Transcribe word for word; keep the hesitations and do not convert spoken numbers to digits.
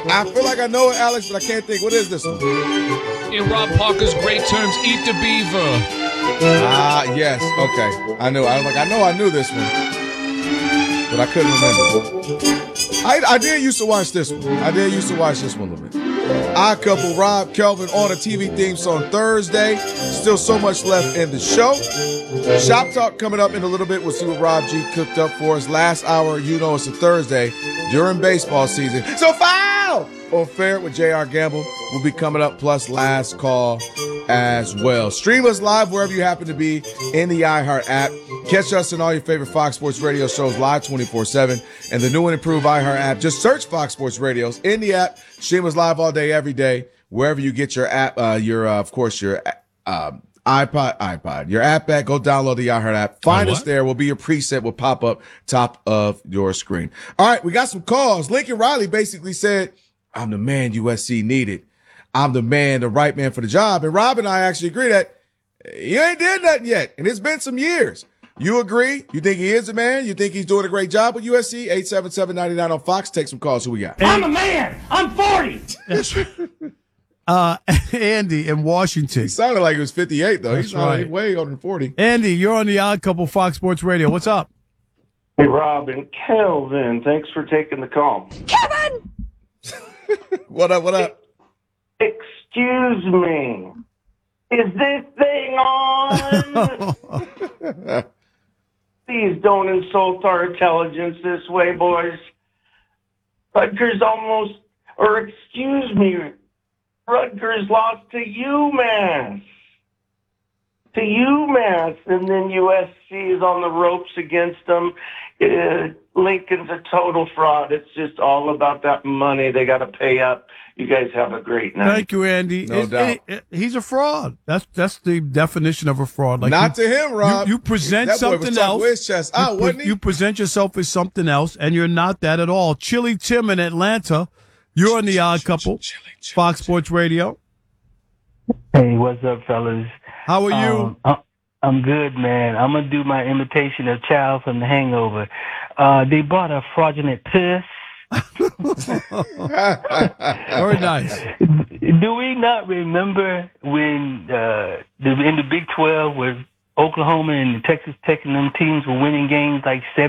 I feel like I know it, Alex, but I can't think. What is this one? In Rob Parker's great terms, eat the beaver. Ah, yes. Okay. I knew. I was like, I know I knew this one, but I couldn't remember. I, I did used to watch this one. I did used to watch this one a little bit. Odd Couple, Rob, Kelvin on a T V theme song Thursday. Still so much left in the show. Shop Talk coming up in a little bit. We'll see what Rob G cooked up for us. Last hour, you know it's a Thursday during baseball season. So foul or fair with J R Gamble will be coming up, plus last call as well. Stream us live wherever you happen to be in the iHeart app. Catch us in all your favorite Fox Sports Radio shows live twenty-four seven and the new and improved iHeart app. Just search Fox Sports Radios in the app. Stream us live all day, every day, wherever you get your app, uh, your, uh, of course, your uh, iPod, iPod, your app back. Go download the iHeart app. Find us there. Will be your preset will pop up top of your screen. All right, we got some calls. Lincoln Riley basically said, I'm the man U S C needed. I'm the man, the right man for the job. And Rob and I actually agree that he ain't did nothing yet. And it's been some years. You agree? You think he is the man? You think he's doing a great job with U S C? eight seven seven, nine nine on Fox. Take some calls. Who we got? I'm a man. I'm forty. That's right. Uh, Andy in Washington. He sounded like he was fifty-eight, though. That's He's right. right. Way older than forty. Andy, you're on the Odd Couple Fox Sports Radio. What's up? Hey, Rob and Kelvin. Thanks for taking the call. Kevin! What up, what up? Excuse me. Is this thing on? Please don't insult our intelligence this way, boys. Rutgers almost, or excuse me, Rutgers lost to UMass. To UMass, and then U S C is on the ropes against them. Uh, Lincoln's a total fraud. It's just all about that money. They got to pay up. You guys have a great night. Thank you, Andy. No It- doubt. it- it- he's a fraud. That's that's the definition of a fraud. Like Not you, to him, Rob. You, you present That boy something was talking else. with his chest out, you, wasn't he? you present yourself as something else, and you're not that at all. Chili Tim in Atlanta. You're on the Odd Couple, Fox Sports Radio. Hey, what's up, fellas? How are you? Um, I- I'm good, man. I'm gonna do my imitation of Child from The Hangover. Uh, they bought a fraudulent piss. Very nice. Do we not remember when uh, the, in the Big twelve, where Oklahoma and Texas Tech and them teams were winning games like seven?